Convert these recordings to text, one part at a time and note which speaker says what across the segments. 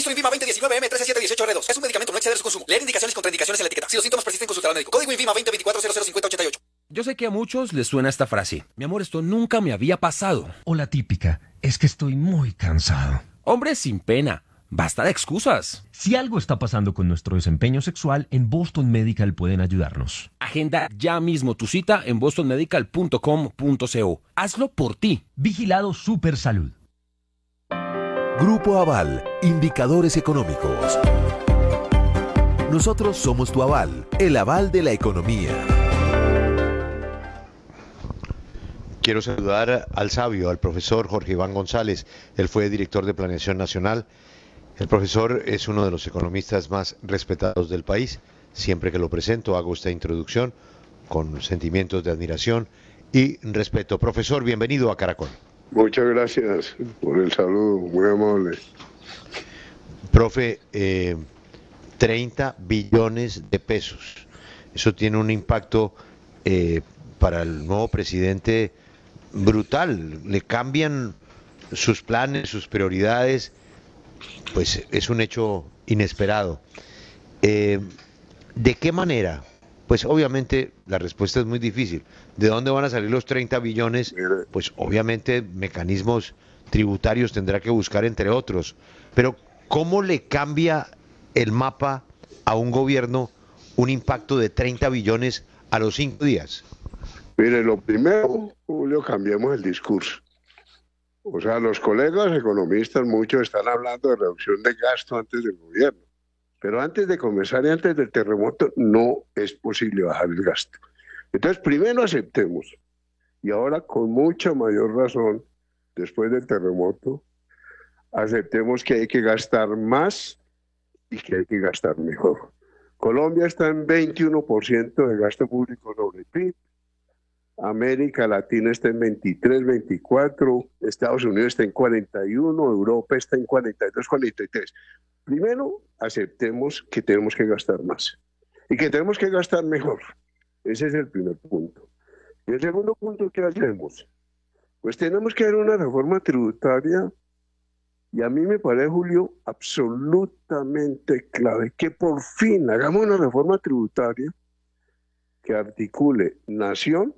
Speaker 1: Suministro Invima 2019M13718R2. Es un medicamento, no exceder su consumo. Leer indicaciones y contraindicaciones en la etiqueta. Si los síntomas persisten, consultar al médico. Código Invima 2024005088.
Speaker 2: Yo sé que a muchos les suena esta frase. Mi amor, esto nunca me había pasado.
Speaker 3: O la típica, es que estoy muy cansado.
Speaker 2: Hombre, sin pena. Basta de excusas.
Speaker 3: Si algo está pasando con nuestro desempeño sexual, en Boston Medical pueden ayudarnos.
Speaker 2: Agenda ya mismo tu cita en bostonmedical.com.co. Hazlo por ti.
Speaker 3: Vigilado Supersalud.
Speaker 4: Grupo Aval, indicadores económicos. Nosotros somos tu aval, el aval de la economía.
Speaker 5: Quiero saludar al sabio, al profesor Jorge Iván González. Él fue director de Planeación Nacional. El profesor es uno de los economistas más respetados del país. Siempre que lo presento hago esta introducción con sentimientos de admiración y respeto. Profesor, bienvenido a Caracol.
Speaker 6: Muchas gracias por el saludo, muy amable.
Speaker 5: Profe, 30 billones de pesos. Eso tiene un impacto para el nuevo presidente brutal. Le cambian sus planes, sus prioridades. Pues es un hecho inesperado. ¿De qué manera? Pues obviamente la respuesta es muy difícil. ¿De dónde van a salir los 30 billones? Pues obviamente mecanismos tributarios tendrá que buscar, entre otros. Pero ¿cómo le cambia el mapa a un gobierno un impacto de 30 billones a los 5 días?
Speaker 6: Mire, lo primero, Julio, cambiemos el discurso. O sea, los colegas economistas, muchos están hablando de reducción de gasto antes del gobierno. Pero antes de comenzar y antes del terremoto, no es posible bajar el gasto. Entonces, primero aceptemos. Y ahora, con mucha mayor razón, después del terremoto, aceptemos que hay que gastar más y que hay que gastar mejor. Colombia está en 21% de gasto público sobre el PIB. América Latina está en 23, 24, Estados Unidos está en 41, Europa está en 42, 43. Primero, aceptemos que tenemos que gastar más y que tenemos que gastar mejor. Ese es el primer punto. Y el segundo punto, ¿qué hacemos? Pues tenemos que hacer una reforma tributaria y a mí me parece, Julio, absolutamente clave que por fin hagamos una reforma tributaria que articule nación,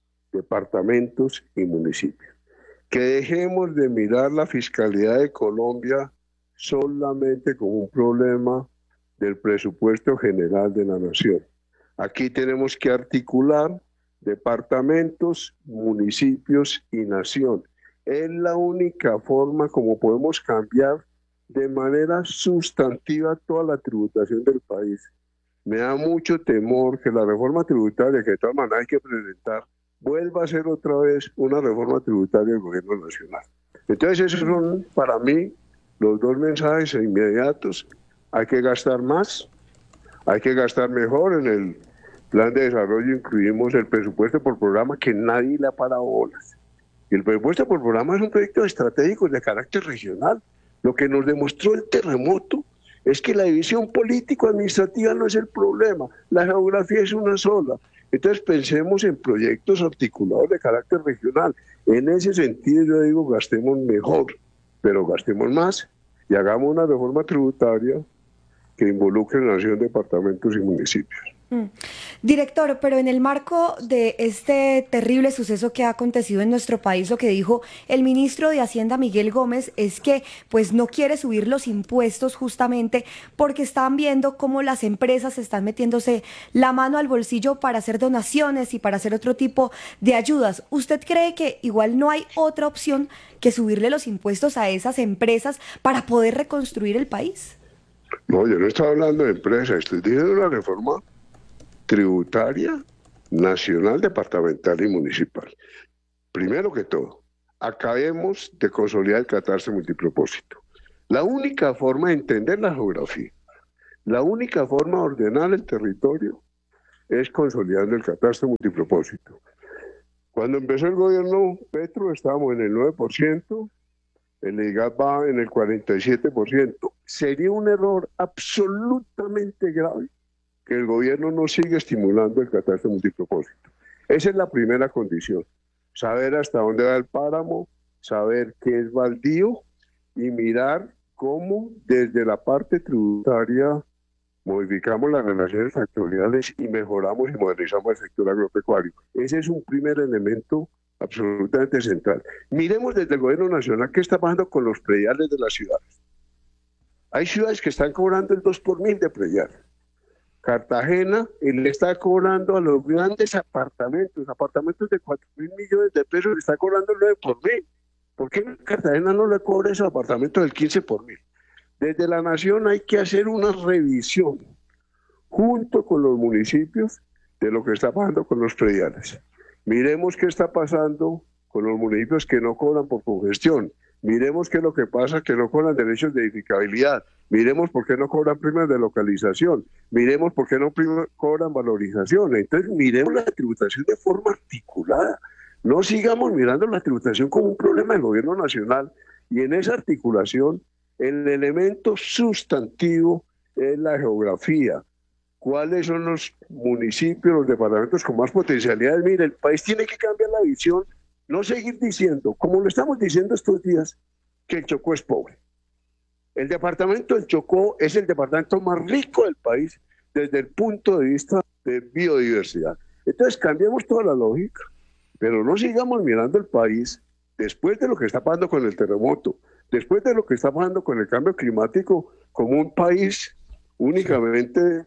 Speaker 6: departamentos y municipios. Que dejemos de mirar la fiscalidad de Colombia solamente como un problema del presupuesto general de la nación. Aquí tenemos que articular departamentos, municipios y nación. Es la única forma como podemos cambiar de manera sustantiva toda la tributación del país. Me da mucho temor que la reforma tributaria, que de todas maneras hay que presentar, vuelva a ser otra vez una reforma tributaria del gobierno nacional. Entonces esos son para mí los dos mensajes inmediatos. Hay que gastar más, hay que gastar mejor. En el plan de desarrollo incluimos el presupuesto por programa que nadie le ha parado bolas. Y el presupuesto por programa es un proyecto estratégico de carácter regional. Lo que nos demostró el terremoto es que la división político-administrativa no es el problema, la geografía es una sola. Entonces pensemos en proyectos articulados de carácter regional. En ese sentido yo digo gastemos mejor, pero gastemos más y hagamos una reforma tributaria que involucre nación, departamentos y municipios.
Speaker 7: Director, pero en el marco de este terrible suceso que ha acontecido en nuestro país, lo que dijo el ministro de Hacienda, Miguel Gómez, es que pues no quiere subir los impuestos justamente porque están viendo cómo las empresas están metiéndose la mano al bolsillo para hacer donaciones y para hacer otro tipo de ayudas. ¿Usted cree que igual no hay otra opción que subirle los impuestos a esas empresas para poder reconstruir el país?
Speaker 6: No, yo no estoy hablando de empresas, estoy diciendo una reforma tributaria, nacional, departamental y municipal. Primero que todo, acabemos de consolidar el catastro multipropósito. La única forma de entender la geografía, la única forma de ordenar el territorio es consolidando el catastro multipropósito. Cuando empezó el gobierno Petro estábamos en el 9%, el IGAT va en el 47%. Sería un error absolutamente grave que el gobierno no siga estimulando el catastro multipropósito. Esa es la primera condición. Saber hasta dónde va el páramo, saber qué es baldío y mirar cómo desde la parte tributaria modificamos las relaciones sectoriales y mejoramos y modernizamos el sector agropecuario. Ese es un primer elemento absolutamente central. Miremos desde el gobierno nacional qué está pasando con los prediales de las ciudades. Hay ciudades que están cobrando el 2 por mil de predial. Cartagena le está cobrando a los grandes apartamentos de 4.000 millones de pesos, le está cobrando el 9 por mil. ¿Por qué Cartagena no le cobra esos apartamentos del 15 por mil? Desde la nación hay que hacer una revisión junto con los municipios de lo que está pasando con los prediales. Miremos qué está pasando con los municipios que no cobran por congestión. Miremos qué es lo que pasa, que no cobran derechos de edificabilidad. Miremos por qué no cobran primas de localización. Miremos por qué no cobran valorización. Entonces, miremos la tributación de forma articulada. No sigamos mirando la tributación como un problema del gobierno nacional. Y en esa articulación, el elemento sustantivo es la geografía. ¿Cuáles son los municipios, los departamentos con más potencialidades? Mire, el país tiene que cambiar la visión. No seguir diciendo, como lo estamos diciendo estos días, que el Chocó es pobre. El departamento del Chocó es el departamento más rico del país desde el punto de vista de biodiversidad. Entonces cambiemos toda la lógica, pero no sigamos mirando el país después de lo que está pasando con el terremoto, después de lo que está pasando con el cambio climático, como un país únicamente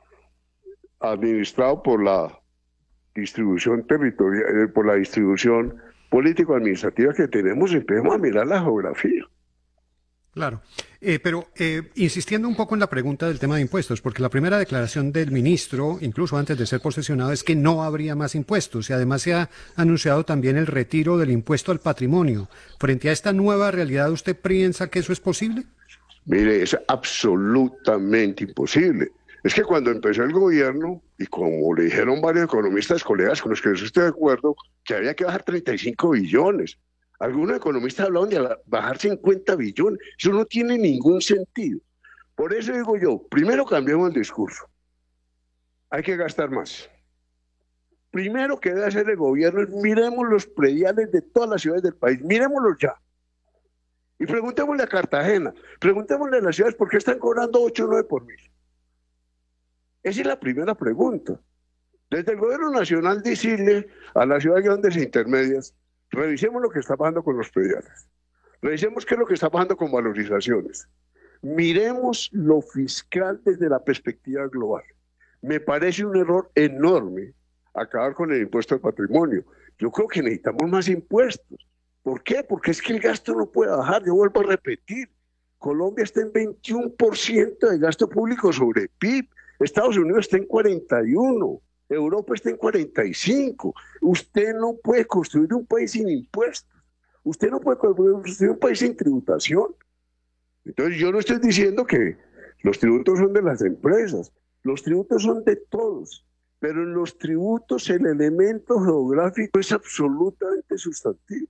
Speaker 6: administrado por la distribución territorial, por la distribución político-administrativa que tenemos. Empecemos a mirar la geografía.
Speaker 8: Claro, pero insistiendo un poco en la pregunta del tema de impuestos, porque la primera declaración del ministro, incluso antes de ser posesionado, es que no habría más impuestos y además se ha anunciado también el retiro del impuesto al patrimonio. Frente a esta nueva realidad, ¿usted piensa que eso es posible?
Speaker 6: Mire, es absolutamente imposible. Es que cuando empezó el gobierno, y como le dijeron varios economistas, colegas con los que yo estoy de acuerdo, que había que bajar 35 billones. Algunos economistas hablaban de bajar 50 billones. Eso no tiene ningún sentido. Por eso digo yo, primero cambiemos el discurso. Hay que gastar más. Primero que debe hacer el gobierno es miremos los prediales de todas las ciudades del país. Miremoslos ya. Y preguntémosle a Cartagena, preguntémosle a las ciudades por qué están cobrando 8 o 9 por mil. Esa es la primera pregunta. Desde el gobierno nacional decirle a las ciudades grandes e intermedias, revisemos lo que está pasando con los prediales. Revisemos qué es lo que está pasando con valorizaciones. Miremos lo fiscal desde la perspectiva global. Me parece un error enorme acabar con el impuesto al patrimonio. Yo creo que necesitamos más impuestos. ¿Por qué? Porque es que el gasto no puede bajar. Yo vuelvo a repetir. Colombia está en 21% de gasto público sobre PIB. Estados Unidos está en 41%. Europa está en 45%. Usted no puede construir un país sin impuestos. Usted no puede construir un país sin tributación. Entonces yo no estoy diciendo que los tributos son de las empresas. Los tributos son de todos. Pero en los tributos el elemento geográfico es absolutamente sustantivo.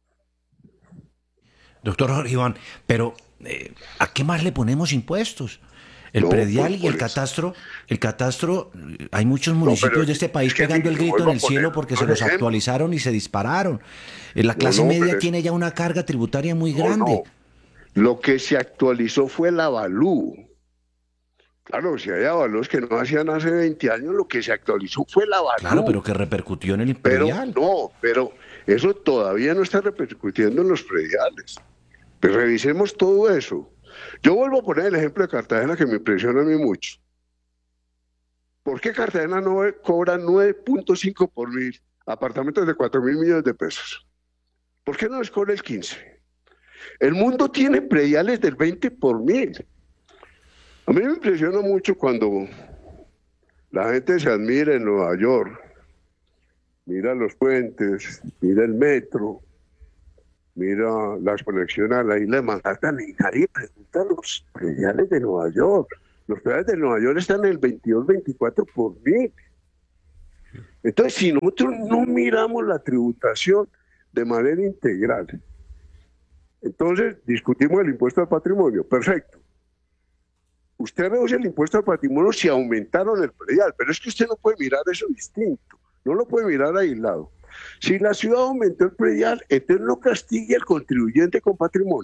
Speaker 9: Doctor Jorge Iván, pero ¿a qué más le ponemos impuestos? El predial y el catastro, hay muchos municipios de este país pegando el grito en el cielo porque se los actualizaron y se dispararon. La clase media tiene ya una carga tributaria muy grande.
Speaker 6: Lo que se actualizó fue el avalúo. Claro, si hay avalúos que no hacían hace 20 años, lo que se actualizó fue el avalúo.
Speaker 9: Claro, pero que repercutió en el predial.
Speaker 6: Pero eso todavía no está repercutiendo en los prediales. Pues revisemos todo eso. Yo vuelvo a poner el ejemplo de Cartagena que me impresiona a mí mucho. ¿Por qué Cartagena no cobra 9.5 por mil apartamentos de 4.000 millones de pesos? ¿Por qué no les cobra el 15? El mundo tiene prediales del 20 por mil. A mí me impresiona mucho cuando la gente se admira en Nueva York, mira los puentes, mira el metro, mira las conexiones a la isla de Manhattan y nadie pregunta los prediales de Nueva York. Los prediales de Nueva York están en el 22, 24 por mil. Entonces, si nosotros no miramos la tributación de manera integral, entonces discutimos el impuesto al patrimonio. Perfecto. Usted reduce el impuesto al patrimonio si aumentaron el predial, pero es que usted no puede mirar eso distinto, no lo puede mirar aislado. Si la ciudad aumentó el predial, entonces no castigue al contribuyente con patrimonio,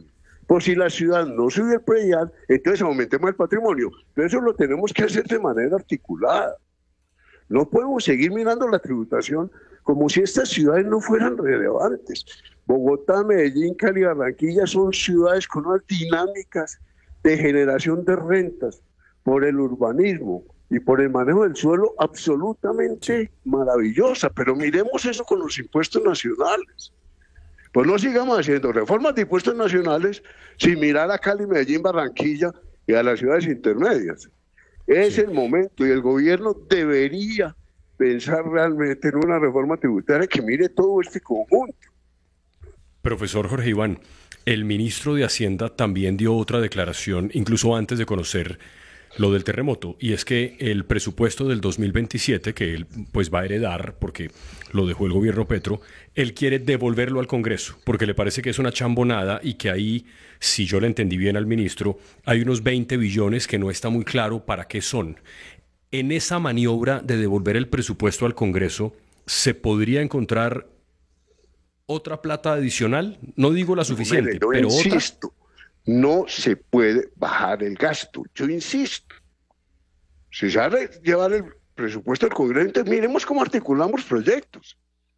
Speaker 6: Por si la ciudad no sube el predial, entonces aumentemos el patrimonio. Pero eso lo tenemos que hacer de manera articulada. No podemos seguir mirando la tributación como si estas ciudades no fueran relevantes. Bogotá, Medellín, Cali, Barranquilla son ciudades con unas dinámicas de generación de rentas por el urbanismo y por el manejo del suelo absolutamente maravillosa. Pero miremos eso con los impuestos nacionales. Pues no sigamos haciendo reformas de impuestos nacionales sin mirar a Cali, Medellín, Barranquilla y a las ciudades intermedias. Es el momento y el gobierno debería pensar realmente en una reforma tributaria que mire todo este conjunto.
Speaker 10: Profesor Jorge Iván, el ministro de Hacienda también dio otra declaración, incluso antes de conocer lo del terremoto, y es que el presupuesto del 2027, que él pues va a heredar porque lo dejó el gobierno Petro, él quiere devolverlo al Congreso, porque le parece que es una chambonada y que ahí, si yo le entendí bien al ministro, hay unos 20 billones que no está muy claro para qué son. En esa maniobra de devolver el presupuesto al Congreso, ¿se podría encontrar otra plata adicional? No digo la suficiente,
Speaker 6: yo
Speaker 10: pero
Speaker 6: insisto,
Speaker 10: otra.
Speaker 6: No se puede bajar el gasto. Yo insisto. Si se va a llevar el presupuesto al Congreso, entonces miremos cómo articulamos proyectos.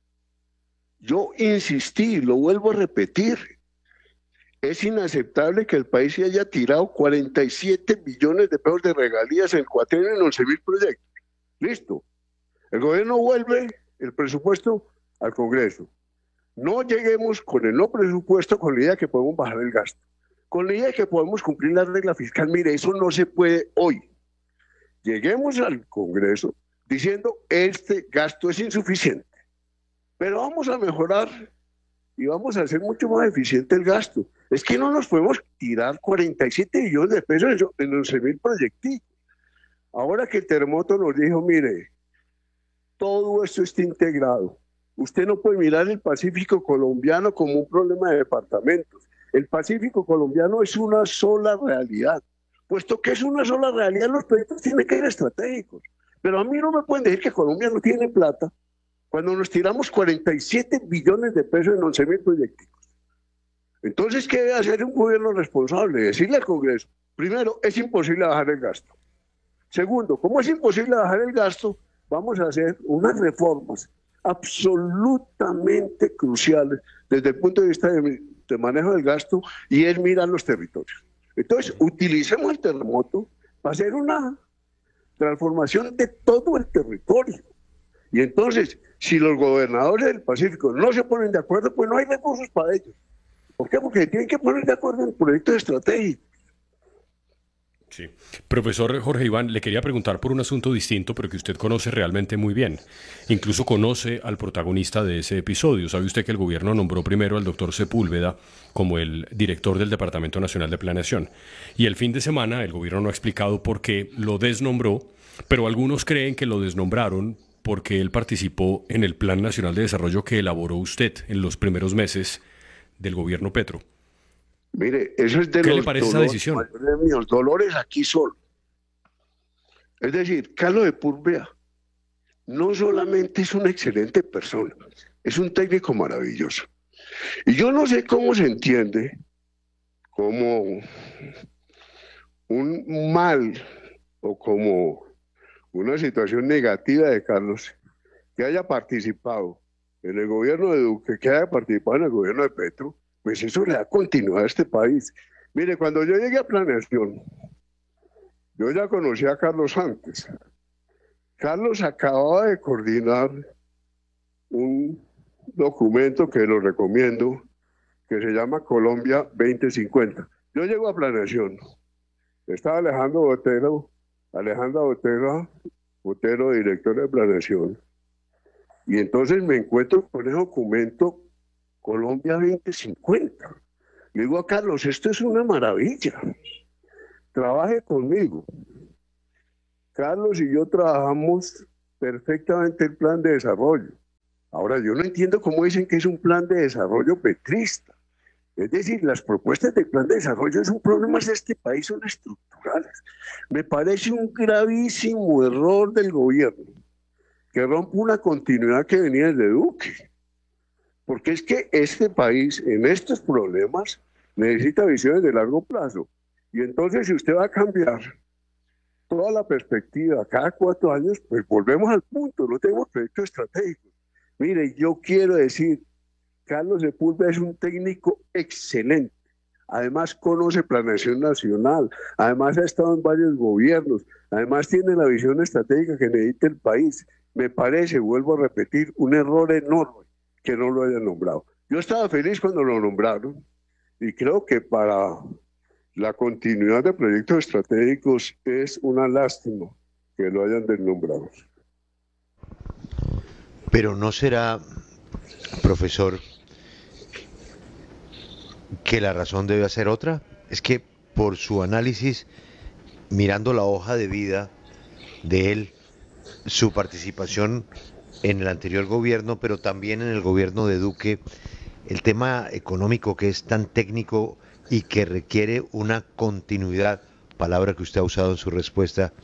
Speaker 6: Yo insistí, lo vuelvo a repetir. Es inaceptable que el país se haya tirado 47 billones de pesos de regalías en el cuatrienio en 11.000 proyectos. Listo. El gobierno vuelve el presupuesto al Congreso. No lleguemos con el no presupuesto con la idea que podemos bajar el gasto. Con la idea de que podemos cumplir la regla fiscal. Mire, eso no se puede hoy. Lleguemos al Congreso diciendo este gasto es insuficiente, pero vamos a mejorar y vamos a hacer mucho más eficiente el gasto. Es que no nos podemos tirar 47 billones de pesos en 11.000 proyectitos. Ahora que el terremoto nos dijo, mire, todo esto está integrado. Usted no puede mirar el Pacífico colombiano como un problema de departamentos. El Pacífico colombiano es una sola realidad. Puesto que es una sola realidad, los proyectos tienen que ser estratégicos. Pero a mí no me pueden decir que Colombia no tiene plata cuando nos tiramos 47 billones de pesos en 11.000 proyectos. Entonces, ¿qué debe hacer un gobierno responsable? Decirle al Congreso, primero, es imposible bajar el gasto. Segundo, como es imposible bajar el gasto, vamos a hacer unas reformas absolutamente cruciales desde el punto de vista de manejo del gasto, y es mirar los territorios. Entonces, utilicemos el terremoto para hacer una transformación de todo el territorio. Y entonces, si los gobernadores del Pacífico no se ponen de acuerdo, pues no hay recursos para ellos. ¿Por qué? Porque tienen que poner de acuerdo en proyectos estratégicos.
Speaker 10: Sí. Profesor Jorge Iván, le quería preguntar por un asunto distinto, pero que usted conoce realmente muy bien. Incluso conoce al protagonista de ese episodio. ¿Sabe usted que el gobierno nombró primero al doctor Sepúlveda como el director del Departamento Nacional de Planeación? Y el fin de semana el gobierno no ha explicado por qué lo desnombró, pero algunos creen que lo desnombraron porque él participó en el Plan Nacional de Desarrollo que elaboró usted en los primeros meses del gobierno Petro.
Speaker 6: Mire, eso es de
Speaker 10: ¿Qué
Speaker 6: los
Speaker 10: le parece esa decisión?
Speaker 6: Míos, dolores aquí solo. Es decir, Carlos Sepúlveda no solamente es una excelente persona, es un técnico maravilloso. Y yo no sé cómo se entiende como un mal o como una situación negativa de Carlos que haya participado en el gobierno de Duque, que haya participado en el gobierno de Petro. Pues eso le da continuidad a este país. Mire, cuando yo llegué a Planeación, yo ya conocí a Carlos antes. Carlos acababa de coordinar un documento que lo recomiendo, que se llama Colombia 2050. Yo llego a Planeación. Estaba Alejandra Botero, director de Planeación. Y entonces me encuentro con ese documento Colombia 2050. Le digo a Carlos, esto es una maravilla. Trabaje conmigo. Carlos y yo trabajamos perfectamente el plan de desarrollo. Ahora, yo no entiendo cómo dicen que es un plan de desarrollo petrista. Es decir, las propuestas del plan de desarrollo son problemas de este país, son estructurales. Me parece un gravísimo error del gobierno que rompe una continuidad que venía desde Duque. Porque es que este país, en estos problemas, necesita visiones de largo plazo. Y entonces si usted va a cambiar toda la perspectiva cada 4 años, pues volvemos al punto, no tenemos proyectos estratégicos. Mire, yo quiero decir, Carlos Sepúlveda es un técnico excelente. Además conoce planeación nacional, además ha estado en varios gobiernos, además tiene la visión estratégica que necesita el país. Me parece, vuelvo a repetir, un error enorme que no lo hayan nombrado. Yo estaba feliz cuando lo nombraron y creo que para la continuidad de proyectos estratégicos es una lástima que lo hayan desnombrado.
Speaker 5: Pero ¿no será, profesor, que la razón debe ser otra? Es que por su análisis, mirando la hoja de vida de él, su participación en el anterior gobierno, pero también en el gobierno de Duque, el tema económico que es tan técnico y que requiere una continuidad, palabra que usted ha usado en su respuesta,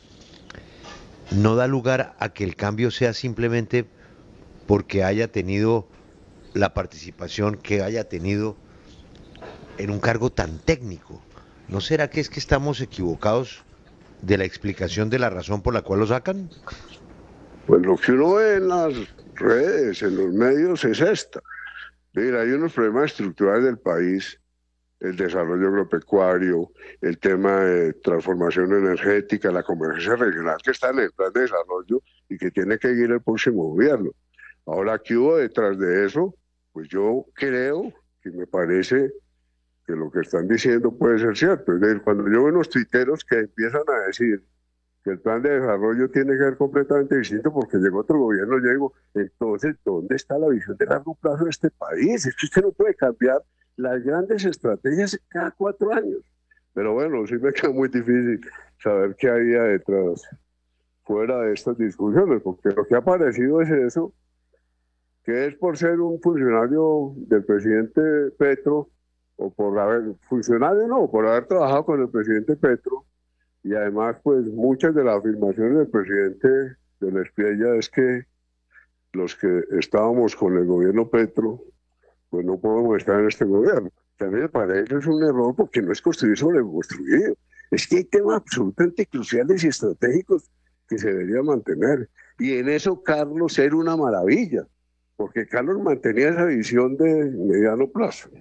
Speaker 5: no da lugar a que el cambio sea simplemente porque haya tenido la participación que haya tenido en un cargo tan técnico. ¿No será que es que estamos equivocados de la explicación de la razón por la cual lo sacan?
Speaker 6: Pues lo que uno ve en las redes, en los medios, es esta. Mira, hay unos problemas estructurales del país, el desarrollo agropecuario, el tema de transformación energética, la convergencia regional que está en el plan de desarrollo y que tiene que ir el próximo gobierno. Ahora, ¿qué hubo detrás de eso? Pues yo creo que me parece que lo que están diciendo puede ser cierto. Es decir, cuando yo veo unos tuiteros que empiezan a decir que el plan de desarrollo tiene que ser completamente distinto porque llegó otro gobierno, yo digo, entonces, ¿dónde está la visión de largo plazo de este país? Es que usted no puede cambiar las grandes estrategias cada 4 años. Pero bueno, sí me queda muy difícil saber qué había detrás, fuera de estas discusiones, porque lo que ha aparecido es eso, que es por ser un funcionario del presidente Petro, o por haber, funcionario no, por haber trabajado con el presidente Petro, y además pues muchas de las afirmaciones del presidente de la Espriella es que los que estábamos con el gobierno Petro, pues no podemos estar en este gobierno. También me parece que es un error porque no es construir sobre lo construido. Es que hay temas absolutamente cruciales y estratégicos que se deberían mantener. Y en eso Carlos era una maravilla, porque Carlos mantenía esa visión de mediano plazo.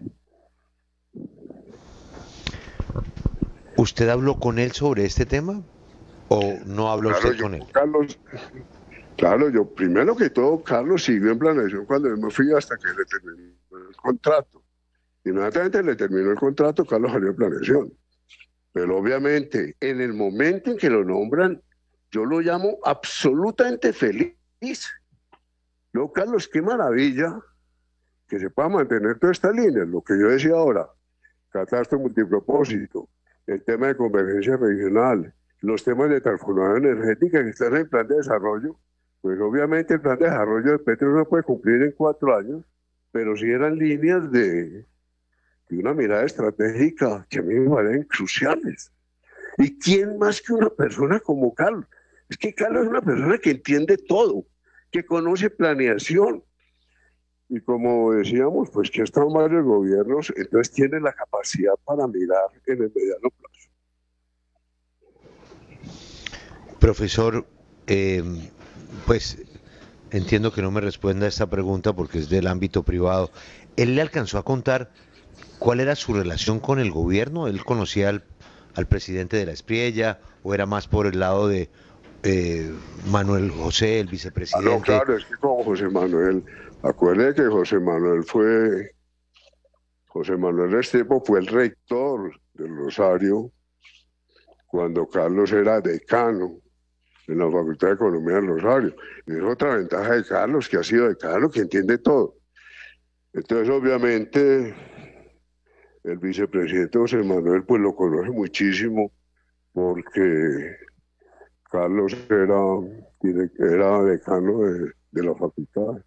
Speaker 5: ¿Usted habló con él sobre este tema o no habló usted con él?
Speaker 6: Carlos, claro, yo primero que todo, Carlos siguió en planeación cuando yo me fui hasta que le terminó el contrato. Inmediatamente le terminó el contrato, Carlos salió en planeación. Pero obviamente, en el momento en que lo nombran, yo lo llamo absolutamente feliz. No, Carlos, qué maravilla que se pueda mantener toda esta línea, lo que yo decía ahora, catástrofe multipropósito, el tema de convergencia regional, los temas de transformación energética que están en el plan de desarrollo. Pues obviamente el plan de desarrollo de Petro no puede cumplir en 4 años, pero sí eran líneas de una mirada estratégica que a mí me parecen cruciales. ¿Y quién más que una persona como Carlos? Es que Carlos es una persona que entiende todo, que conoce planeación. Y como decíamos, pues que ha estado en varios gobiernos, entonces tiene la capacidad para mirar en el mediano plazo.
Speaker 5: Profesor, pues entiendo que no me responda a esta pregunta porque es del ámbito privado. ¿Él le alcanzó a contar cuál era su relación con el gobierno? ¿Él conocía al presidente de la Espriella o era más por el lado de Manuel José, el vicepresidente?
Speaker 6: No, claro, es que con José Manuel, acuérdate que José Manuel Restrepo fue el rector del Rosario cuando Carlos era decano en la Facultad de Economía del Rosario. Y es otra ventaja de Carlos, que ha sido decano, que entiende todo. Entonces, obviamente, el vicepresidente José Manuel pues lo conoce muchísimo porque Carlos era decano de la facultad.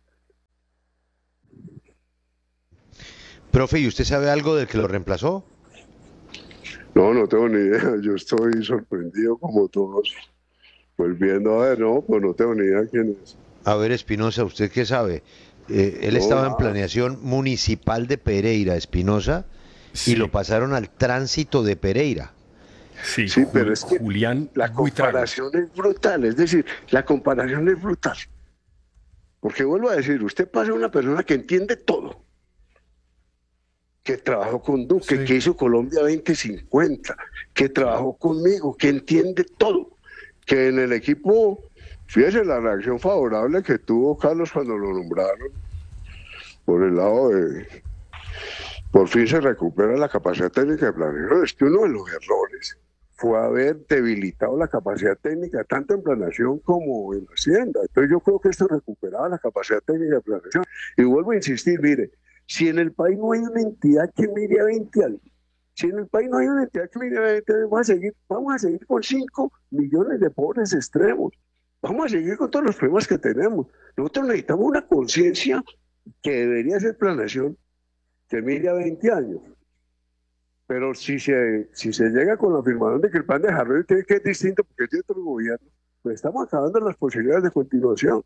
Speaker 5: Profe, ¿y usted sabe algo del que lo reemplazó?
Speaker 6: No tengo ni idea. Yo estoy sorprendido como todos. Pues viendo, a ver, pues no tengo ni idea quién es.
Speaker 5: A ver, Espinosa, ¿usted qué sabe? Él estaba en planeación municipal de Pereira, Espinosa, y lo pasaron al tránsito de Pereira.
Speaker 10: Sí,
Speaker 6: pero es que
Speaker 10: Julián
Speaker 6: la comparación es brutal, es decir, la comparación es brutal. Porque vuelvo a decir, usted pasa a una persona que entiende todo, que trabajó con Duque, que hizo Colombia 2050, que trabajó conmigo, que entiende todo, que en el equipo, fíjese la reacción favorable que tuvo Carlos cuando lo nombraron, por el lado de, por fin se recupera la capacidad técnica de planeación. Es que uno de los errores fue haber debilitado la capacidad técnica tanto en planeación como en Hacienda. Entonces yo creo que esto recuperaba la capacidad técnica de planeación. Y vuelvo a insistir, mire, si en el país no hay una entidad que mire a 20 años, si en el país no hay una entidad que mire a 20 años, vamos a seguir con 5 millones de pobres extremos. Vamos a seguir con todos los problemas que tenemos. Nosotros necesitamos una conciencia que debería ser planeación que mire a 20 años. Pero si se llega con la afirmación de que el plan de desarrollo tiene que ser distinto porque es de otro gobierno, pues estamos acabando las posibilidades de continuación.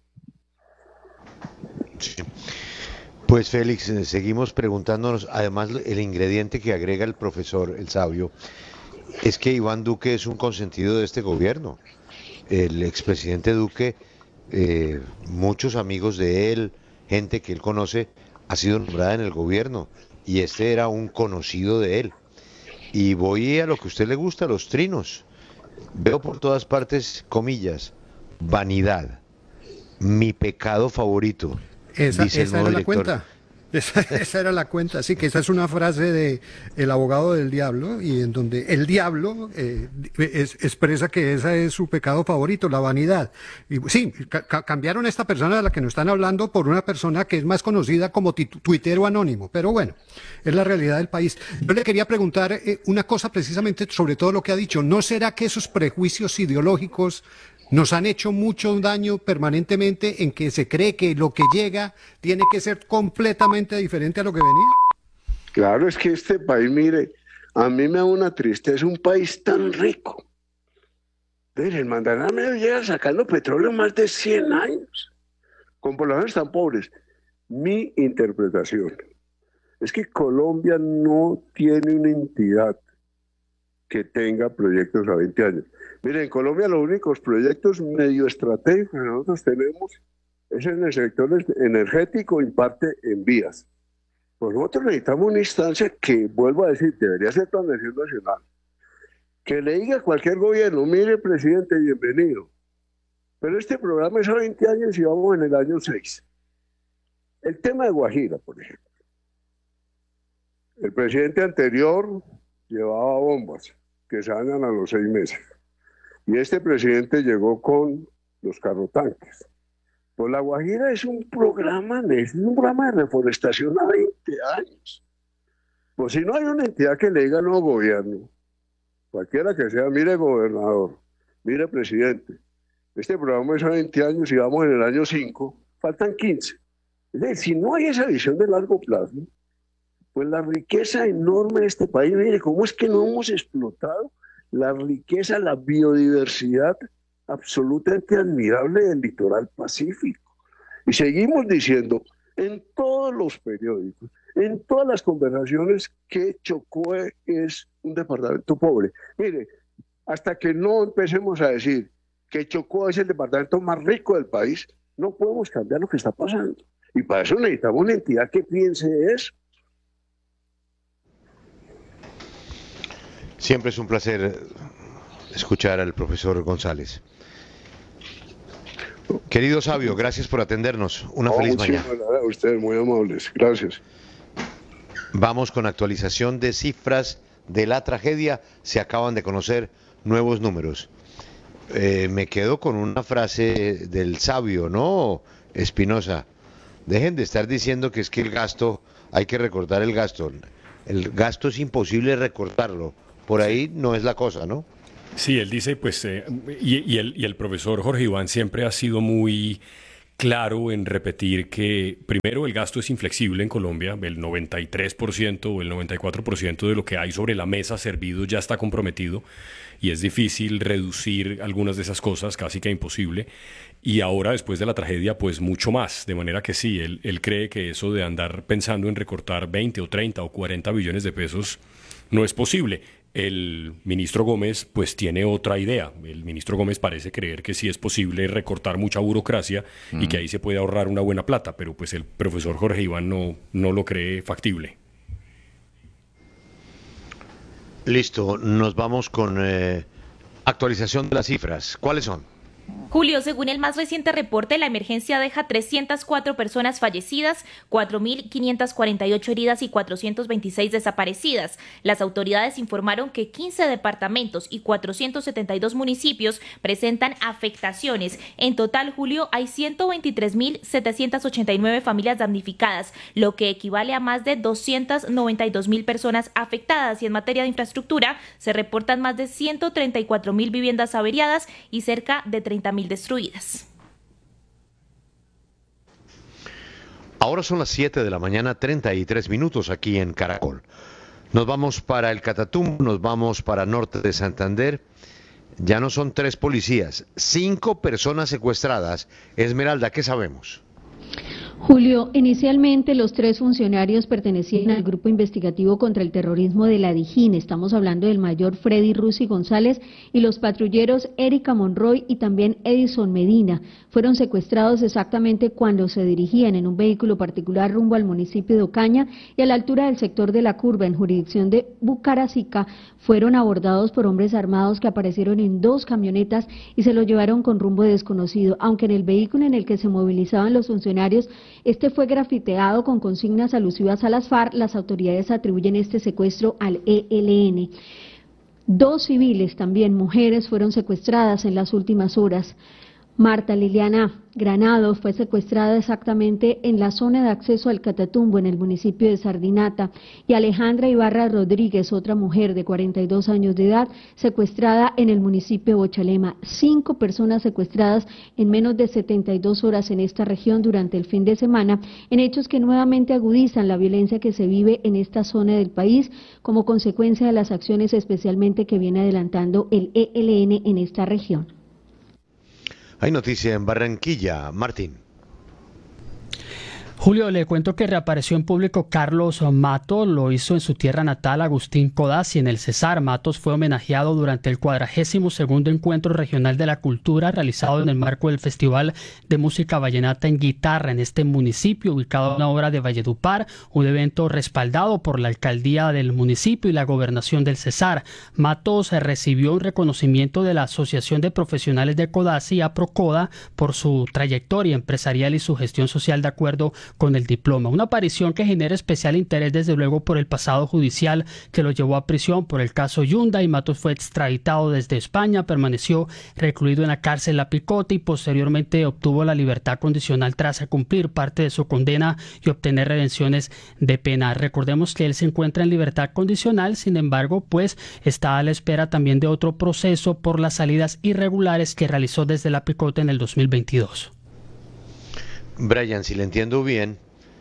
Speaker 5: Sí. Pues Félix, seguimos preguntándonos, además el ingrediente que agrega el profesor, el sabio, es que Iván Duque es un consentido de este gobierno. El expresidente Duque, muchos amigos de él, gente que él conoce, ha sido nombrada en el gobierno y este era un conocido de él. Y voy a lo que a usted le gusta, los trinos. Veo por todas partes, comillas, vanidad, mi pecado favorito.
Speaker 8: Esa
Speaker 5: dice el
Speaker 8: era
Speaker 5: nuevo
Speaker 8: la
Speaker 5: director.
Speaker 8: cuenta. Esa era la cuenta, sí, que esa es una frase de El abogado del diablo, y en donde el diablo expresa que ese es su pecado favorito, la vanidad. Y sí, cambiaron a esta persona de la que nos están hablando por una persona que es más conocida como tuitero anónimo, pero bueno, es la realidad del país. Yo le quería preguntar una cosa precisamente sobre todo lo que ha dicho. ¿No será que esos prejuicios ideológicos nos han hecho mucho daño permanentemente en que se cree que lo que llega tiene que ser completamente diferente a lo que venía?
Speaker 6: Claro, es que este país, mire, a mí me da una tristeza, un país tan rico. Mire, el Mandaná medio llega sacando petróleo más de 100 años, con poblaciones tan pobres. Mi interpretación es que Colombia no tiene una entidad que tenga proyectos a 20 años. Miren, en Colombia los únicos proyectos medio estratégicos que nosotros tenemos es en el sector energético y parte en vías. Pues nosotros necesitamos una instancia que, vuelvo a decir, debería ser planeación nacional, que le diga a cualquier gobierno, mire, presidente, bienvenido, pero este programa es a 20 años y vamos en el año 6. El tema de Guajira, por ejemplo. El presidente anterior llevaba bombas que se dañan a los 6 meses. Y este presidente llegó con los carrotanques. Pues la Guajira es un programa de reforestación a 20 años. Pues si no hay una entidad que le diga al nuevo gobierno, cualquiera que sea, mire gobernador, mire presidente, este programa es a 20 años y vamos en el año 5, faltan 15. Es decir, si no hay esa visión de largo plazo, pues la riqueza enorme de este país, mire, ¿cómo es que no hemos explotado la riqueza, la biodiversidad absolutamente admirable del litoral pacífico? Y seguimos diciendo en todos los periódicos, en todas las conversaciones, que Chocó es un departamento pobre. Mire, hasta que no empecemos a decir que Chocó es el departamento más rico del país, no podemos cambiar lo que está pasando. Y para eso necesitamos una entidad que piense eso.
Speaker 5: Siempre es un placer escuchar al profesor González. Querido sabio, gracias por atendernos. Una feliz mañana.
Speaker 6: A ustedes, muy amables. Gracias.
Speaker 5: Vamos con actualización de cifras de la tragedia. Se acaban de conocer nuevos números. Me quedo con una frase del sabio, ¿no, Espinosa? Dejen de estar diciendo que es que el gasto, hay que recortar el gasto. El gasto es imposible recortarlo. Por ahí no es la cosa, ¿no?
Speaker 10: Sí, él dice, pues, y el profesor Jorge Iván siempre ha sido muy claro en repetir que, primero, el gasto es inflexible en Colombia. El 93% o el 94% de lo que hay sobre la mesa servido ya está comprometido y es difícil reducir algunas de esas cosas, casi que imposible. Y ahora, después de la tragedia, pues mucho más. De manera que sí, él cree que eso de andar pensando en recortar 20 o 30 o 40 billones de pesos no es posible. El ministro Gómez pues tiene otra idea. El ministro Gómez parece creer que sí es posible recortar mucha burocracia y que ahí se puede ahorrar una buena plata, pero pues el profesor Jorge Iván no lo cree factible.
Speaker 5: Listo, nos vamos con actualización de las cifras. ¿Cuáles son?
Speaker 11: Julio, según el más reciente reporte, la emergencia deja 304 personas fallecidas, 4.548 heridas y 426 desaparecidas. Las autoridades informaron que 15 departamentos y 472 municipios presentan afectaciones. En total, Julio, hay 123.789 familias damnificadas, lo que equivale a más de 292.000 personas afectadas. Y en materia de infraestructura, se reportan más de 134.000 viviendas averiadas y cerca de 30.000 destruidas.
Speaker 5: Ahora son las 7 de la mañana, 33 minutos aquí en Caracol. Nos vamos para el Catatumbo, nos vamos para Norte de Santander. Ya no son 3 policías, 5 personas secuestradas. Esmeralda, ¿qué sabemos?
Speaker 12: Julio, inicialmente los 3 funcionarios pertenecían al Grupo Investigativo contra el Terrorismo de la DIJÍN. Estamos hablando del mayor Freddy Rusi González y los patrulleros Erika Monroy y también Edison Medina. Fueron secuestrados exactamente cuando se dirigían en un vehículo particular rumbo al municipio de Ocaña y a la altura del sector de La Curva, en jurisdicción de Bucaracica. Fueron abordados por hombres armados que aparecieron en 2 camionetas y se los llevaron con rumbo desconocido, aunque en el vehículo en el que se movilizaban los funcionarios este fue grafiteado con consignas alusivas a las FARC. Las autoridades atribuyen este secuestro al ELN. 2 civiles, también mujeres, fueron secuestradas en las últimas horas. Marta Liliana Granados fue secuestrada exactamente en la zona de acceso al Catatumbo, en el municipio de Sardinata, y Alejandra Ibarra Rodríguez, otra mujer de 42 años de edad, secuestrada en el municipio de Bochalema. 5 personas secuestradas en menos de 72 horas en esta región durante el fin de semana, en hechos que nuevamente agudizan la violencia que se vive en esta zona del país como consecuencia de las acciones especialmente que viene adelantando el ELN en esta región.
Speaker 5: Hay noticia en Barranquilla, Martín.
Speaker 13: Julio, le cuento que reapareció en público Carlos Matos, lo hizo en su tierra natal Agustín Codazzi en el Cesar. Matos fue homenajeado durante el 42º Encuentro Regional de la Cultura realizado en el marco del Festival de Música Vallenata en Guitarra en este municipio, ubicado en una obra de Valledupar, un evento respaldado por la alcaldía del municipio y la gobernación del Cesar. Matos recibió un reconocimiento de la Asociación de Profesionales de Codazzi, APROCODA, por su trayectoria empresarial y su gestión social de acuerdo con el diploma. Una aparición que genera especial interés desde luego por el pasado judicial que lo llevó a prisión por el caso Yunda, y Matos fue extraditado desde España, permaneció recluido en la cárcel La Picote y posteriormente obtuvo la libertad condicional tras cumplir parte de su condena y obtener redenciones de pena. Recordemos que él se encuentra en libertad condicional, sin embargo, pues está a la espera también de otro proceso por las salidas irregulares que realizó desde La Picote en el 2022.
Speaker 5: Brian, si le entiendo bien,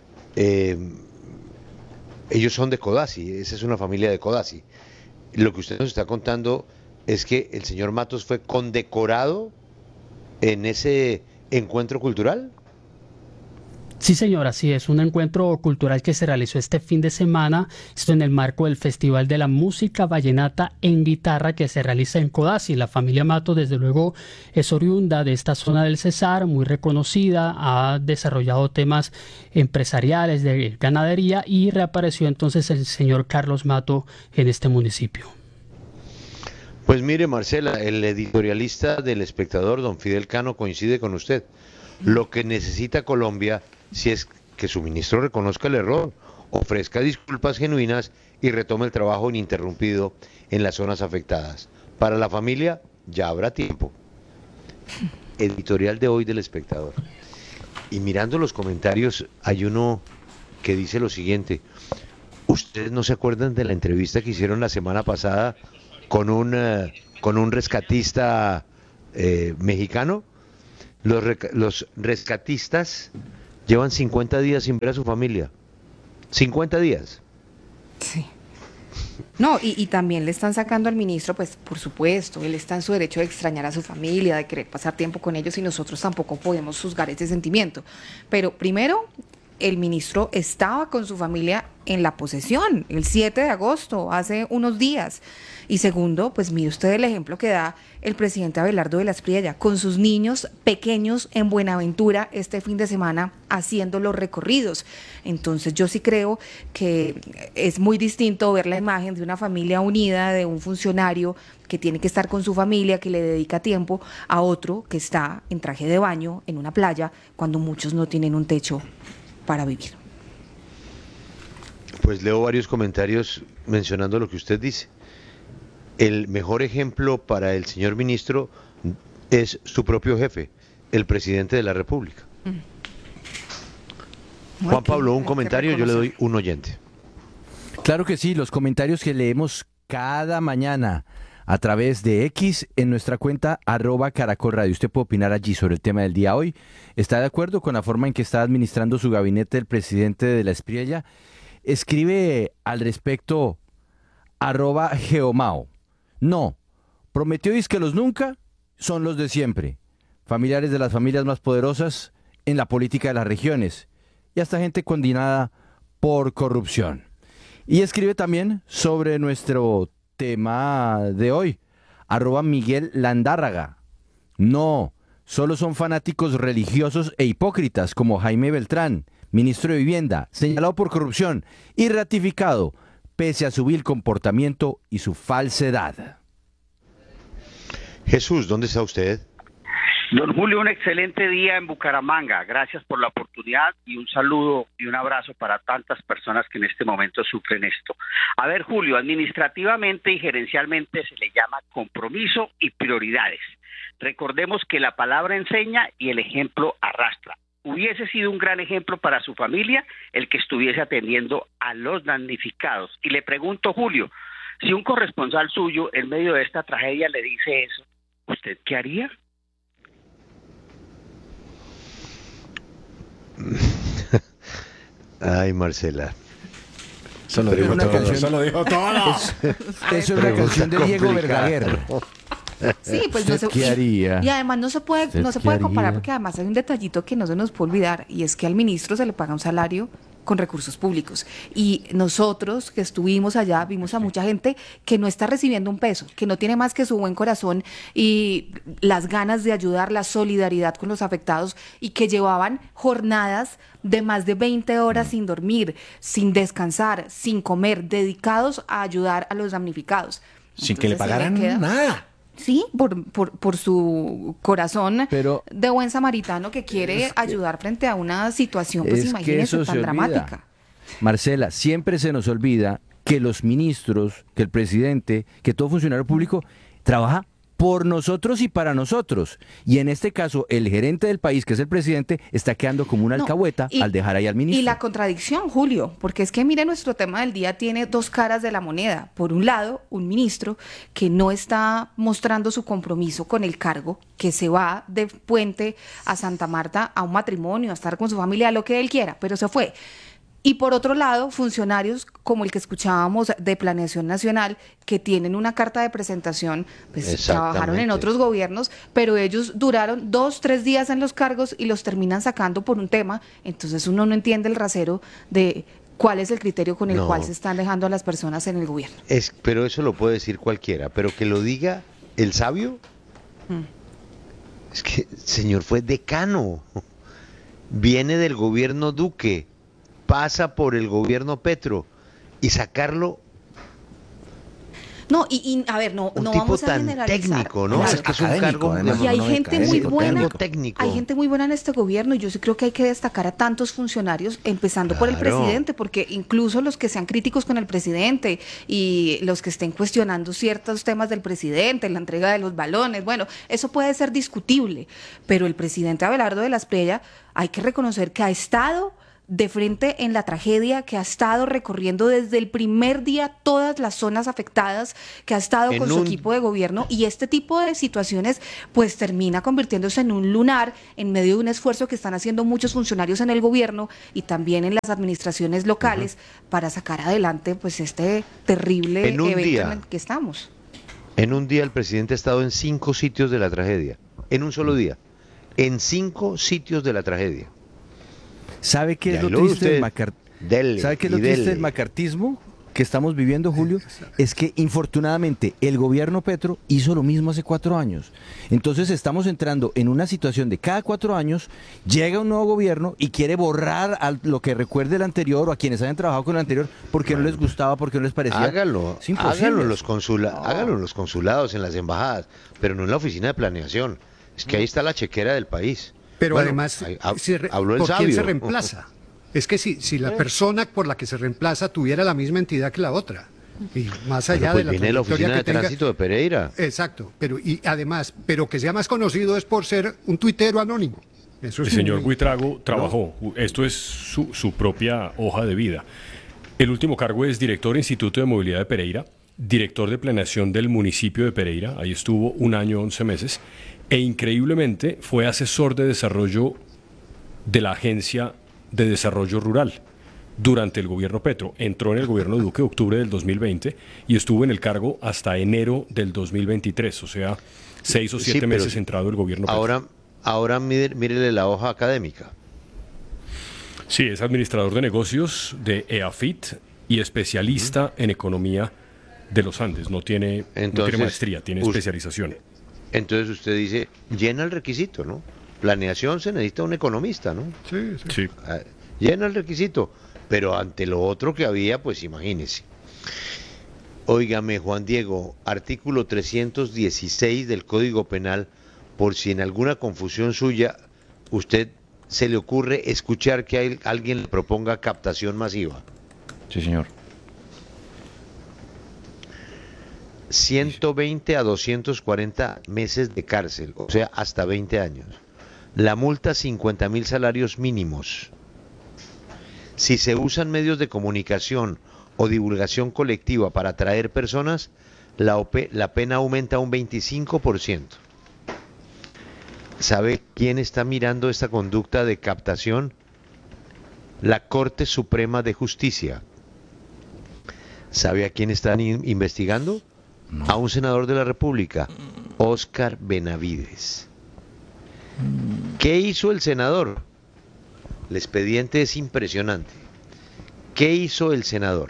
Speaker 5: ellos son de Codazzi, esa es una familia de Codazzi. Lo que usted nos está contando es que el señor Matos fue condecorado en ese encuentro cultural.
Speaker 13: Sí, señor, así es, un encuentro cultural que se realizó este fin de semana, esto en el marco del Festival de la Música Vallenata en Guitarra que se realiza en Codazzi. La familia Matos, desde luego, es oriunda de esta zona del Cesar, muy reconocida, ha desarrollado temas empresariales de ganadería y reapareció entonces el señor Carlos Mato en este municipio.
Speaker 5: Pues mire, Marcela, el editorialista del Espectador, don Fidel Cano, coincide con usted. Lo que necesita Colombia, si es que su ministro reconozca el error, ofrezca disculpas genuinas y retome el trabajo ininterrumpido en las zonas afectadas. Para la familia ya habrá tiempo. Editorial de hoy del Espectador. Y mirando los comentarios, hay uno que dice lo siguiente: ¿ustedes no se acuerdan de la entrevista que hicieron la semana pasada con un rescatista mexicano? los rescatistas llevan 50 días sin ver a su familia. 50 días.
Speaker 14: Sí. No, y también le están sacando al ministro, pues por supuesto, él está en su derecho de extrañar a su familia, de querer pasar tiempo con ellos y nosotros tampoco podemos juzgar ese sentimiento. Pero primero, el ministro estaba con su familia en la posesión el 7 de agosto, hace unos días. Y segundo, pues mire usted el ejemplo que da el presidente Abelardo de la Espriella, con sus niños pequeños en Buenaventura este fin de semana haciendo los recorridos. Entonces yo sí creo que es muy distinto ver la imagen de una familia unida, de un funcionario que tiene que estar con su familia, que le dedica tiempo, a otro que está en traje de baño en una playa cuando muchos no tienen un techo para vivir.
Speaker 5: Pues leo varios comentarios mencionando lo que usted dice. El mejor ejemplo para el señor ministro es su propio jefe, el presidente de la República. Juan Pablo, un comentario, yo le doy un oyente.
Speaker 2: Claro que sí, los comentarios que leemos cada mañana a través de X en nuestra cuenta @Caracol Radio. Usted puede opinar allí sobre el tema del día hoy. ¿Está de acuerdo con la forma en que está administrando su gabinete el presidente de la Espriella? Escribe al respecto @Geomao. No, prometió que los nunca son los de siempre. Familiares de las familias más poderosas en la política de las regiones y hasta gente condenada por corrupción. Y escribe también sobre nuestro tema de hoy, @Miguel Landárraga. No, solo son fanáticos religiosos e hipócritas como Jaime Beltrán, ministro de Vivienda, señalado por corrupción y ratificado pese a su vil comportamiento y su falsedad.
Speaker 5: Jesús, ¿dónde está usted?
Speaker 15: Don Julio, un excelente día en Bucaramanga. Gracias por la oportunidad y un saludo y un abrazo para tantas personas que en este momento sufren esto. A ver, Julio, administrativamente y gerencialmente se le llama compromiso y prioridades. Recordemos que la palabra enseña y el ejemplo arrastra. Hubiese sido un gran ejemplo para su familia el que estuviese atendiendo a los damnificados. Y le pregunto, Julio, si un corresponsal suyo en medio de esta tragedia le dice eso, ¿usted qué haría?
Speaker 5: Ay, Marcela.
Speaker 2: Eso lo dijo todo. Eso es una canción de Diego Verdaguer.
Speaker 14: Sí, pues no se,
Speaker 2: ¿Qué haría?
Speaker 14: y además no se puede comparar porque además hay un detallito que no se nos puede olvidar y es que al ministro se le paga un salario con recursos públicos y nosotros que estuvimos allá vimos a mucha gente que no está recibiendo un peso, que no tiene más que su buen corazón y las ganas de ayudar, la solidaridad con los afectados y que llevaban jornadas de más de 20 horas sin dormir, sin descansar, sin comer, dedicados a ayudar a los damnificados.
Speaker 9: Sin que le pagaran nada.
Speaker 14: Sí, por su corazón de buen samaritano que quiere ayudar frente a una situación, pues imagínese, tan dramática.
Speaker 2: Marcela, siempre se nos olvida que los ministros, que el presidente, que todo funcionario público trabaja por nosotros y para nosotros. Y en este caso, el gerente del país, que es el presidente, está quedando como una alcahueta al dejar ahí al ministro.
Speaker 14: Y la contradicción, Julio, porque es que mire, nuestro tema del día tiene dos caras de la moneda. Por un lado, un ministro que no está mostrando su compromiso con el cargo, que se va de Puente a Santa Marta a un matrimonio, a estar con su familia, a lo que él quiera, pero se fue. Y por otro lado, funcionarios como el que escuchábamos de Planeación Nacional, que tienen una carta de presentación, pues trabajaron en otros gobiernos, pero ellos duraron 2-3 días en los cargos y los terminan sacando por un tema. Entonces uno no entiende el rasero de cuál es el criterio con el cual se están dejando a las personas en el gobierno.
Speaker 5: Pero eso lo puede decir cualquiera, pero que lo diga el sabio. Es que el señor fue decano, viene del gobierno Duque, pasa por el gobierno Petro y sacarlo.
Speaker 14: No, y a ver, no vamos a generalizar.
Speaker 5: Técnico, ¿no?
Speaker 14: Claro.
Speaker 5: Es que es un cargo
Speaker 14: y hay gente muy buena,
Speaker 5: técnico.
Speaker 14: Hay gente muy buena en este gobierno y yo sí creo que hay que destacar a tantos funcionarios, empezando por el presidente, porque incluso los que sean críticos con el presidente y los que estén cuestionando ciertos temas del presidente, la entrega de los balones, bueno, eso puede ser discutible, pero el presidente Abelardo de la Espriella hay que reconocer que ha estado de frente en la tragedia, que ha estado recorriendo desde el primer día todas las zonas afectadas, que ha estado con su equipo de gobierno, y este tipo de situaciones pues termina convirtiéndose en un lunar en medio de un esfuerzo que están haciendo muchos funcionarios en el gobierno y también en las administraciones locales para sacar adelante pues este terrible evento en el que estamos.
Speaker 5: En un día el presidente ha estado en 5 sitios de la tragedia, en un solo día, en 5 sitios de la tragedia.
Speaker 2: ¿Sabe qué es lo triste del macartismo que estamos viviendo, Julio? Es que infortunadamente el gobierno Petro hizo lo mismo hace 4 años. Entonces estamos entrando en una situación de cada 4 años llega un nuevo gobierno y quiere borrar a lo que recuerde el anterior o a quienes hayan trabajado con el anterior porque no les gustaba, porque no les parecía.
Speaker 5: Hágalo en los consulados, en las embajadas, pero no en la oficina de planeación. Es que ahí está la chequera del país.
Speaker 8: Pero además,
Speaker 5: habló el
Speaker 8: ¿por
Speaker 5: sabio?
Speaker 8: quién se reemplaza? Es que si la persona por la que se reemplaza tuviera la misma entidad que la otra, y más allá
Speaker 5: pues
Speaker 8: de la
Speaker 5: viene la oficina
Speaker 8: trayectoria
Speaker 5: de
Speaker 8: que tenga,
Speaker 5: tránsito de Pereira.
Speaker 8: Exacto, pero que sea más conocido es por ser un tuitero anónimo. Eso es
Speaker 10: el señor Buitrago trabajó, esto es su propia hoja de vida. El último cargo es director del Instituto de Movilidad de Pereira, director de planeación del municipio de Pereira, ahí estuvo 1 año 11 meses, e increíblemente fue asesor de desarrollo de la Agencia de Desarrollo Rural durante el gobierno Petro. Entró en el gobierno Duque en octubre del 2020 y estuvo en el cargo hasta enero del 2023, o sea, 6 o 7 meses entrado el gobierno Petro.
Speaker 5: Ahora mírele la hoja académica.
Speaker 10: Sí, es administrador de negocios de EAFIT y especialista en economía de los Andes. No tiene maestría, tiene especialización.
Speaker 5: Entonces usted dice, llena el requisito, ¿no? Planeación se necesita un economista, ¿no?
Speaker 10: Sí.
Speaker 5: Llena el requisito, pero ante lo otro que había, pues imagínese. Óigame, Juan Diego, artículo 316 del Código Penal, por si en alguna confusión suya usted se le ocurre escuchar que alguien le proponga captación masiva.
Speaker 9: Sí, señor.
Speaker 5: 120 a 240 meses de cárcel, o sea, hasta 20 años. La multa, 50.000 salarios mínimos. Si se usan medios de comunicación o divulgación colectiva para atraer personas, la pena aumenta un 25%. ¿Sabe quién está mirando esta conducta de captación? La Corte Suprema de Justicia. ¿Sabe a quién están investigando? No. A un senador de la República, Óscar Benavides. ¿Qué hizo el senador? El expediente es impresionante. ¿Qué hizo el senador?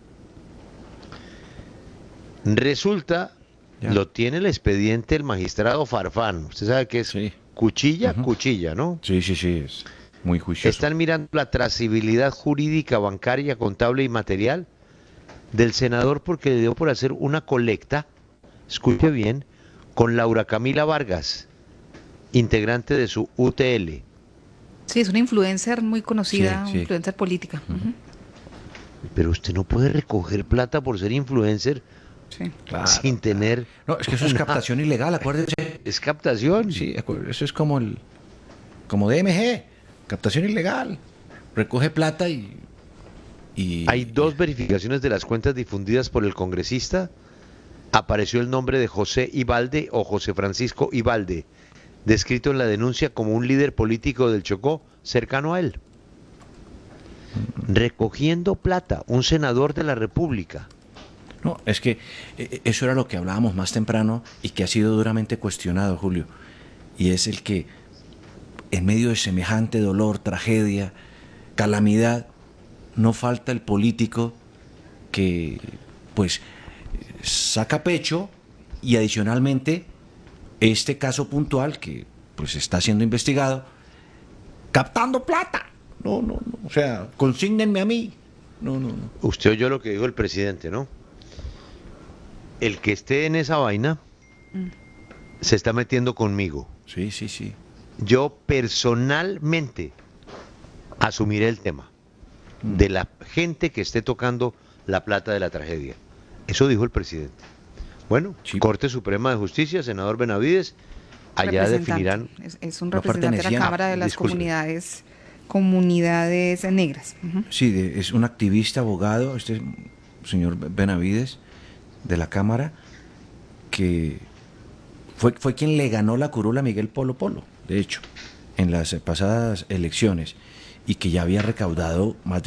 Speaker 5: Resulta, lo tiene el expediente el magistrado Farfán. Usted sabe que es cuchilla, ¿no?
Speaker 9: Sí, es muy juicioso.
Speaker 5: Están mirando la trazabilidad jurídica, bancaria, contable y material del senador porque le dio por hacer una colecta, escuche bien, con Laura Camila Vargas, integrante de su UTL.
Speaker 14: Sí, es una influencer muy conocida, influencer política.
Speaker 5: Pero usted no puede recoger plata por ser influencer sin tener...
Speaker 9: No, es que eso es captación ilegal, acuérdese.
Speaker 5: Es captación.
Speaker 9: Sí, eso es como DMG, captación ilegal. Recoge plata y...
Speaker 5: Hay 2 verificaciones de las cuentas difundidas por el congresista. Apareció el nombre de José Ibalde o José Francisco Ibalde, descrito en la denuncia como un líder político del Chocó cercano a él. Recogiendo plata, un senador de la República.
Speaker 9: No, es que eso era lo que hablábamos más temprano y que ha sido duramente cuestionado, Julio. Y es el que en medio de semejante dolor, tragedia, calamidad, no falta el político que pues saca pecho y adicionalmente este caso puntual que pues está siendo investigado, captando plata. No, o sea, consígnenme a mí. No.
Speaker 5: Usted oyó lo que dijo el presidente, ¿no? El que esté en esa vaina se está metiendo conmigo.
Speaker 9: Sí.
Speaker 5: Yo personalmente asumiré el tema de la gente que esté tocando la plata de la tragedia. Eso dijo el presidente. Bueno, Corte Suprema de Justicia, senador Benavides, allá definirán...
Speaker 14: Es un representante de la Cámara de las Comunidades comunidades negras.
Speaker 9: Sí, es un activista, abogado, este señor Benavides, de la Cámara, que fue quien le ganó la curula a Miguel Polo Polo, de hecho, en las pasadas elecciones, y que ya había recaudado más de